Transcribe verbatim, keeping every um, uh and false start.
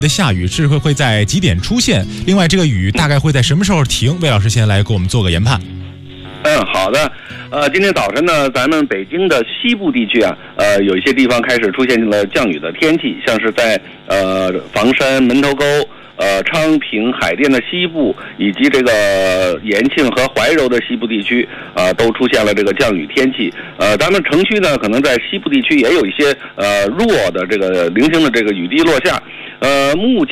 的下雨是会会在几点出现？另外，这个雨大概会在什么时候停？魏老师先来给我们做个研判。 嗯，好的。呃，今天早晨呢，咱们北京的西部地区啊，呃，有一些地方开始出现了降雨的天气，像是在呃房山、门头沟、呃昌平、海淀的西部，以及这个延庆和怀柔的西部地区啊、呃，都出现了这个降雨天气。呃，咱们城区呢，可能在西部地区也有一些呃弱的这个零星的这个雨滴落下。呃，目前